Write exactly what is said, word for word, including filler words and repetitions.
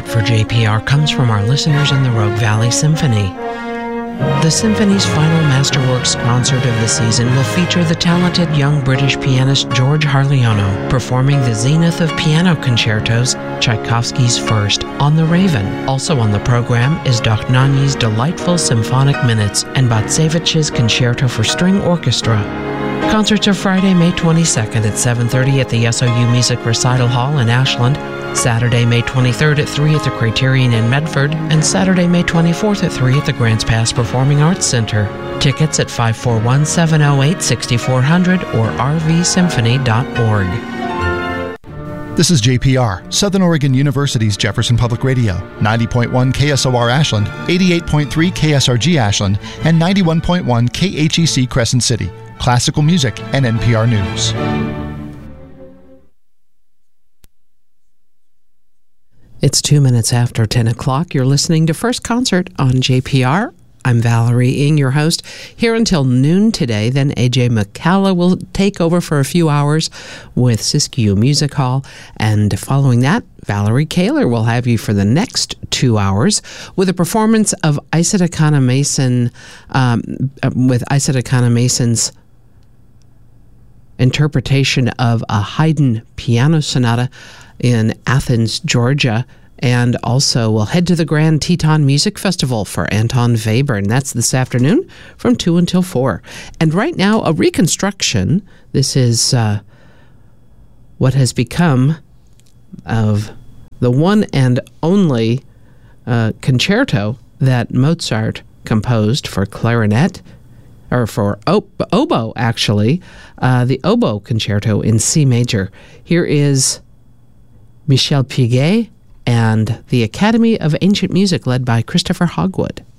support for J P R comes from our listeners in the Rogue Valley Symphony. The Symphony's final Masterworks concert of the season will feature the talented young British pianist George Harliono performing the Zenith of Piano Concertos, Tchaikovsky's first, on the Raven. Also on the program is Dochnanyi's delightful Symphonic Minutes and Batsevich's Concerto for String Orchestra. Concerts are Friday, May twenty-second at seven thirty at the S O U Music Recital Hall in Ashland, Saturday, May twenty-third at three at the Criterion in Medford, and Saturday, May twenty-fourth at three at the Grants Pass Performing Arts Center. Tickets at five four one, seven oh eight, six four zero zero or r v symphony dot org. This is J P R, Southern Oregon University's Jefferson Public Radio, ninety point one K S O R Ashland, eighty-eight point three K S R G Ashland, and ninety-one point one K H E C Crescent City. Classical music and N P R News. It's two minutes after ten o'clock. You're listening to First Concert on J P R. I'm Valerie Ng, your host, here until noon today. Then A J McCalla will take over for a few hours with Siskiyou Music Hall. And following that, Valerie Kaler will have you for the next two hours with a performance of Isata Mason, um, with Isata Mason's interpretation of a Haydn piano sonata in Athens, Georgia. And also we'll head to the Grand Teton Music Festival for Anton Webern. That's this afternoon from two until four. And right now, a reconstruction. This is uh, what has become of the one and only uh, concerto that Mozart composed for clarinet, or for ob- oboe, actually, uh, the oboe concerto in C major. Here is Michel Piguet and the Academy of Ancient Music, led by Christopher Hogwood.